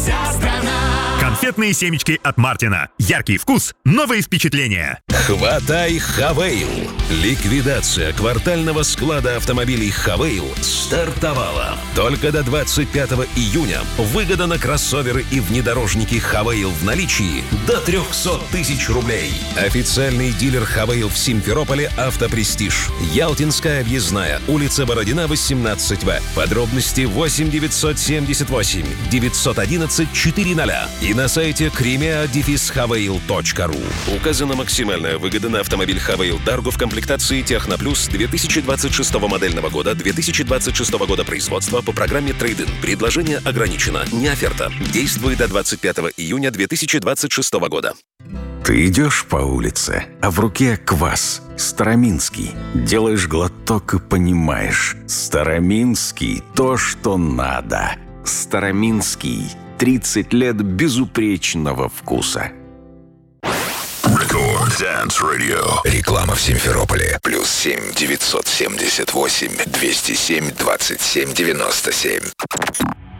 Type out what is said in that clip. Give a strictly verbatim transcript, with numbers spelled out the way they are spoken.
вся страна. Конфетные семечки от Мартина. Яркий вкус, новые впечатления. Хватай Хавейл. Ликвидация квартального склада автомобилей Хавейл стартовала. Только до двадцать пятого июня выгода на кроссоверы и внедорожники Хавейл в наличии до триста тысяч рублей. Официальный дилер Хавейл в Симферополе «Автопрестиж». Ялтинская объездная, улица Бородина, восемнадцать В. Подробности восемь девятьсот семьдесят восемь девятьсот одиннадцать четыреста и на сайте кримеа дефис хавейл точка ру. Указана максимальная выгода на автомобиль Хавейл Дарго в комплектации Техноплюс две тысячи двадцать шестого модельного года, две тысячи двадцать шестого года производства по программе Трейд-ин. Предложение ограничено, не оферта. Действует до двадцать пятого июня две тысячи двадцать шестого года. Ты идешь по улице, а в руке квас. Староминский. Делаешь глоток и понимаешь. Староминский – то, что надо. Староминский. тридцать лет безупречного вкуса. Рекорд Dance Radio. Реклама в Симферополе. Плюс семь девятьсот семьдесят восемь двести семь двадцать семь девяносто семь.